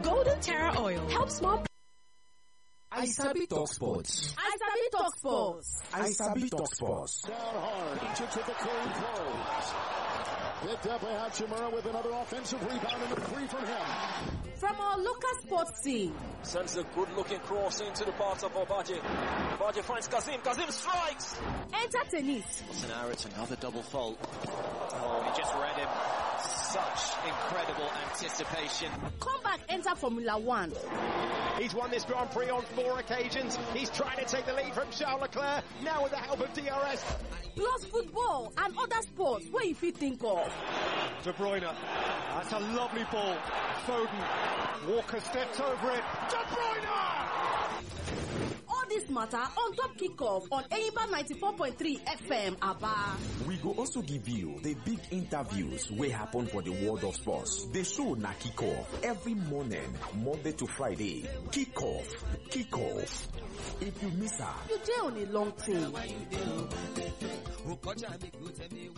Golden Terra Oil helps more. I sabi talk sports. I sabi talk sports. I sabi talk sports. Down hard. Egypt with the clean close. Picked up by Hachimura with another offensive rebound and a three from him. From our local sports team. Sends a good-looking cross into the path of Obaje. Obaje finds Kazim. Kazim strikes. Enter tennis. Austin Arrett, another double fault. Oh, he just read him. Such incredible anticipation. Comeback enter Formula One. He's won this Grand Prix on 4 occasions. He's trying to take the lead from Charles Leclerc. Now with the help of DRS. Plus football and other sports where you fit think of. De Bruyne. That's a lovely ball. Foden. Walker steps over it. De Bruyne! All this matter on Top Kickoff on Enyimba 94.3 FM Aba. We go also give you the big interviews wey happen for the world of sports. The show na Kickoff every morning, Monday to Friday. Kickoff. If you miss her, you dey on a long thing.